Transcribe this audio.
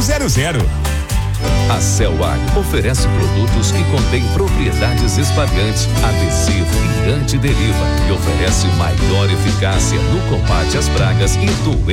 A Celwag oferece produtos que contêm propriedades espalhantes, adesivo e antideriva e oferece maior eficácia no combate às pragas e doenças.